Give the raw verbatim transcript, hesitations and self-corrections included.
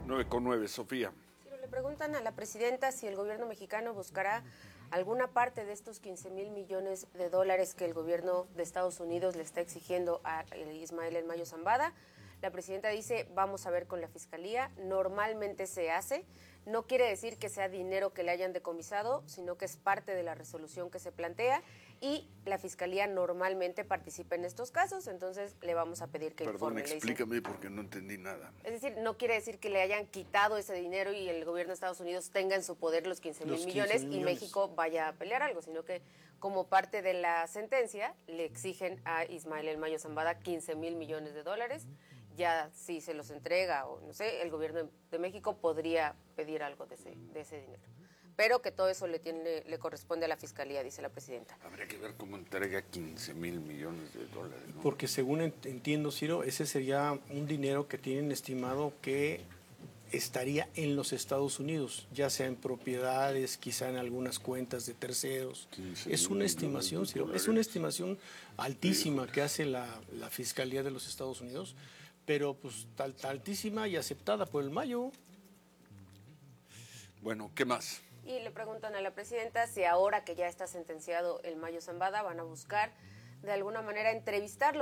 nueve con nueve, Sofía. Le preguntan a la presidenta si el gobierno mexicano buscará alguna parte de estos quince mil millones de dólares que el gobierno de Estados Unidos le está exigiendo a Ismael El Mayo Zambada. La presidenta dice, vamos a ver con la fiscalía, normalmente se hace, no quiere decir que sea dinero que le hayan decomisado, sino que es parte de la resolución que se plantea y la fiscalía normalmente participa en estos casos, entonces le vamos a pedir que Perdón, informe. Perdón, explícame porque no entendí nada. Es decir, no quiere decir que le hayan quitado ese dinero y el gobierno de Estados Unidos tenga en su poder los quince mil millones y México vaya a pelear algo, sino que como parte de la sentencia le exigen a Ismael El Mayo Zambada quince mil millones de dólares. Ya si se los entrega o no sé, el gobierno de México podría pedir algo de ese, de ese dinero. Pero que todo eso le tiene, le corresponde a la fiscalía, dice la presidenta. Habría que ver cómo entrega quince mil millones de dólares, ¿no? Porque según entiendo, Ciro, ese sería un dinero que tienen estimado que estaría en los Estados Unidos, ya sea en propiedades, quizá en algunas cuentas de terceros. Es una estimación, Ciro, es una estimación altísima que hace la, la Fiscalía de los Estados Unidos, pero pues tal, altísima y aceptada por el Mayo. Bueno, ¿qué más? Y le preguntan a la presidenta si ahora que ya está sentenciado El Mayo Zambada van a buscar de alguna manera entrevistarlo.